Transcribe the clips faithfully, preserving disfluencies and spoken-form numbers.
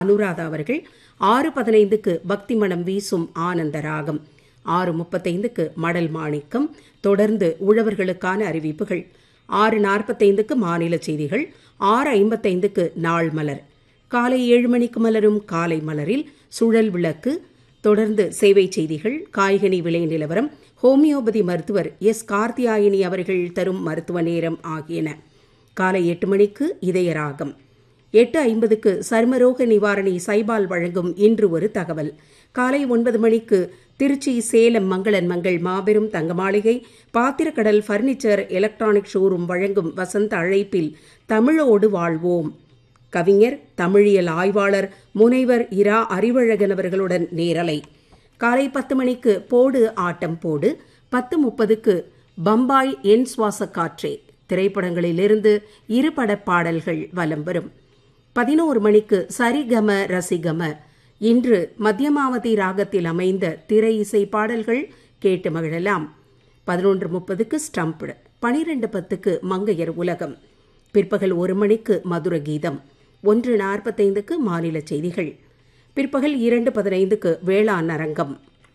அனுராதா அவர்கள். ஆறு பதினைந்துக்கு பக்தி மனம் வீசும் ஆனந்த ராகம். ஆறு முப்பத்தைந்துக்கு மடல் மாணிக்கம். தொடர்ந்து உழவர்களுக்கான அறிவிப்புகள். ஆறு நாற்பத்தைந்துக்கு மாநில செய்திகள். ஆறு ஐம்பத்தைந்துக்கு நாள் மலர். காலை ஏழு மணிக்கு மலரும் காலை மலரில் சுழல் விளக்கு. தொடர்ந்து சேவை செய்திகள், காய்கனி விலை நிலவரம், ஹோமியோபதி மருத்துவர் எஸ் கார்த்தியாயினி அவர்கள் தரும் மருத்துவ நேரம் ஆகியன. காலை எட்டு மணிக்கு இதயராகம். எட்டு ஐம்பதுக்கு சர்மரோக நிவாரணி சைபால் வழங்கும் இன்று ஒரு தகவல். காலை ஒன்பது மணிக்கு திருச்சி சேலம் மங்களன் மங்கள் மாபெரும் தங்க மாளிகை பாத்திரக்கடல் பர்னிச்சர் எலக்ட்ரானிக் ஷோரூம் வழங்கும் வசந்த அழைப்பில் தமிழோடு வாழ்வோம். கவிஞர், தமிழியல் ஆய்வாளர் முனைவர் இரா அறிவழகன் அவர்களுடன் நேரலை. காலை பத்து மணிக்கு போடு ஆட்டம் போடு. பத்து முப்பதுக்கு பம்பாய் என் சுவாச காற்றே திரைப்படங்களிலிருந்து இருபட பாடல்கள் வலம் வரும். பதினோரு மணிக்கு சரிகம ரசிகம. இன்று மத்தியமாவதி ராகத்தில் அமைந்த திரை இசை பாடல்கள் கேட்டு மகிழலாம். பதினொன்று முப்பதுக்கு ஸ்டம்ப்டு. பனிரெண்டு பத்துக்கு மங்கையர் உலகம். பிற்பகல் ஒரு மணிக்கு மதுர கீதம். ஒன்று நாற்பத்தைந்துக்கு மாநில செய்திகள். பிற்பகல் இரண்டு பதினைந்துக்கு வேளாண் அரங்கம்.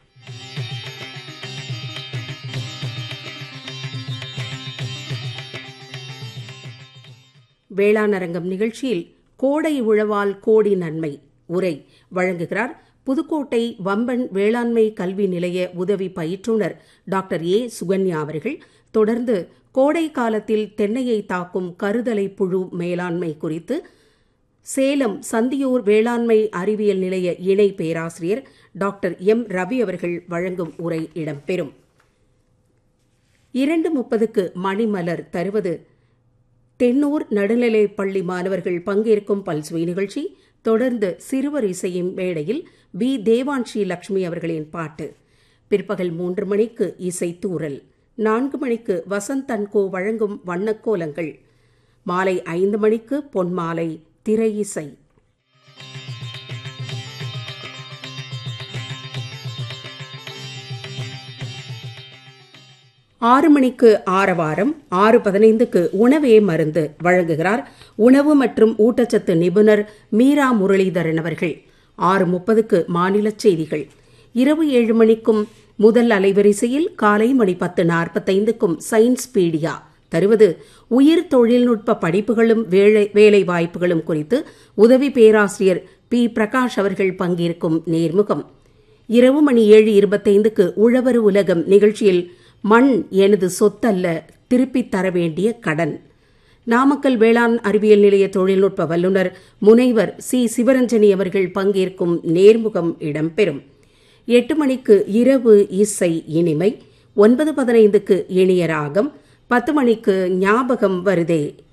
வேளாண் அரங்கம் நிகழ்ச்சியில் கோடை உழவால் கோடி நன்மை உரை வழங்குகிறார் புதுக்கோட்டை வம்பன் வேளாண்மை கல்வி நிலைய உதவி பயிற்றுனர் டாக்டர் ஏ சுகன்யா அவர்கள். தொடர்ந்து கோடை காலத்தில் தென்னையை தாக்கும் கருதலை புழு மேலாண்மை குறித்து சேலம் சந்தியூர் வேளாண்மை அறிவியல் நிலைய இணை பேராசிரியர் டாக்டர் எம் ரவி அவர்கள் வழங்கும் உரை இடம்பெறும். இரண்டு முப்பதுக்கு மணிமலர் தருவது தென்னூர் நடுநிலைப் பள்ளி மாணவர்கள் பங்கேற்கும் பல்சுவை நிகழ்ச்சி. தொடர்ந்து சிறுவர் இசையும் மேடையில் பி தேவான்ஷி லட்சுமி அவர்களின் பாட்டு. பிற்பகல் மூன்று மணிக்கு இசை தூரல். நான்கு மணிக்கு வசந்த் அன்கோ வழங்கும் வண்ணக்கோலங்கள். மாலை ஐந்து மணிக்கு பொன்மாலை திரை இசை. ஆறு மணிக்கு ஆரவாரம். ஆறு பதினைந்துக்கு உணவே மருந்து வழங்குகிறார் உணவு மற்றும் ஊட்டச்சத்து நிபுணர் மீரா முரளிதரன் அவர்கள். ஆறு முப்பதுக்கு மாநில செய்திகள். இரவு ஏழு மணிக்கும் முதல் அலைவரிசையில் காலை மணி பத்து நாற்பத்தைந்துக்கும் சயின்ஸ் பீடியா தருவது உயிர் தொழில்நுட்ப படிப்புகளும் வேலை வாய்ப்புகளும் குறித்து உதவி பேராசிரியர் பி பிரகாஷ் அவர்கள் பங்கேற்கும் நேர்முகம். இரவு மணி ஏழு இருபத்தைந்துக்கு உழவர் உலகம் நிகழ்ச்சியில் மண் எனது சொத்தல்ல, திருப்பித் தர வேண்டிய கடன். நாமக்கல் வேளாண் அறிவியல் நிலைய தொழில்நுட்ப வல்லுநர் முனைவர் சி சிவரஞ்சனி அவர்கள் பங்கேற்கும் நேர்முகம் இடம்பெறும். எட்டு மணிக்கு இரவு இசை இனிமை. ஒன்பது பதினைந்துக்கு இனிய ராகம். பத்து மணிக்கு ஞாபகம் வருதே